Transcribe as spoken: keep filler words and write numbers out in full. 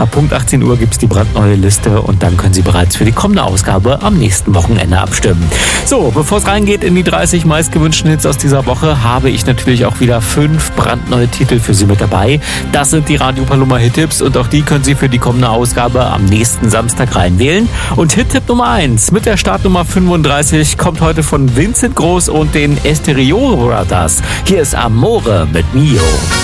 Ab Punkt achtzehn Uhr gibt es die brandneue Liste und dann können Sie bereits für die kommende Ausgabe am nächsten Wochenende abstimmen. So, bevor es reingeht in die dreißig meistgewünschten Hits aus dieser Woche, habe ich natürlich auch wieder fünf brandneue Titel für Sie mit dabei. Das sind die Radio Paloma Hit-Tipps und auch die können Sie für die kommende Ausgabe am nächsten Samstag reinwählen. Und Hit-Tipp Nummer eins mit der Startnummer fünfunddreißig kommt heute von Vincent Groß und den Esteriore Brothers. Hier ist Amore mit Mio.